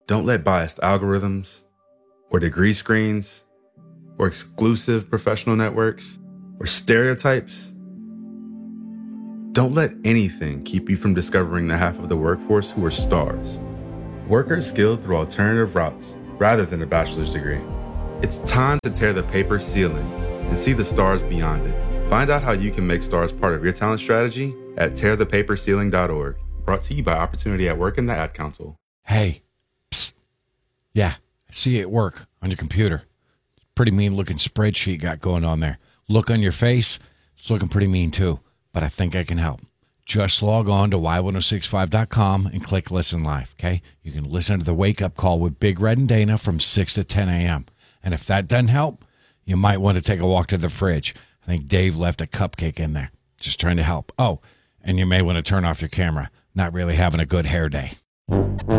Don't let biased algorithms or degree screens or exclusive professional networks or stereotypes. Don't let anything keep you from discovering the half of the workforce who are stars. Workers skilled through alternative routes rather than a bachelor's degree. It's time to tear the paper ceiling and see the stars beyond it. Find out how you can make stars part of your talent strategy at tearthepaperceiling.org. Brought to you by Opportunity at Work and the Ad Council. Hey, psst. Yeah, I see you at work on your computer. Pretty mean looking spreadsheet you got going on there. Look on your face, it's looking pretty mean too, but I think I can help. Just log on to y1065.com and click Listen Live, okay? You can listen to the Wake Up Call with Big Red and Dana from 6 to 10 a.m. And if that doesn't help, you might want to take a walk to the fridge. I think Dave left a cupcake in there. Just trying to help. Oh, and you may want to turn off your camera. Not really having a good hair day.